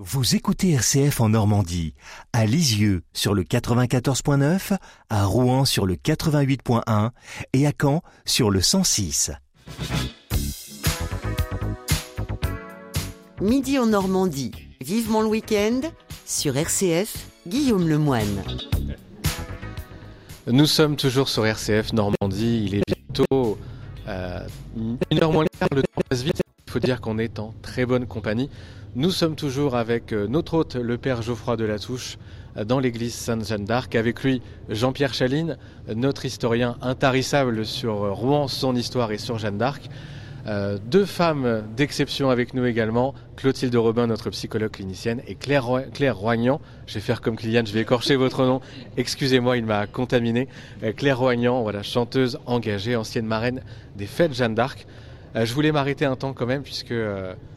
Vous écoutez RCF en Normandie, à Lisieux sur le 94.9, à Rouen sur le 88.1 et à Caen sur le 106. Midi en Normandie, vivement le week-end, sur RCF, Guillaume Lemoine. Nous sommes toujours sur RCF Normandie, il est bientôt 1h moins le quart, le temps passe vite, il faut dire qu'on est en très bonne compagnie. Nous sommes toujours avec notre hôte, le père Geoffroy de Latouche, dans l'église Sainte-Jeanne d'Arc. Avec lui, Jean-Pierre Chaline, notre historien intarissable sur Rouen, son histoire et sur Jeanne d'Arc. Deux femmes d'exception avec nous également, Clotilde Robin, notre psychologue clinicienne, et Claire Roignan. Je vais faire comme Kylian, je vais écorcher votre nom. Excusez-moi, il m'a contaminé. Claire Roignan, voilà, chanteuse engagée, ancienne marraine des fêtes Jeanne d'Arc. Je voulais m'arrêter un temps quand même, puisque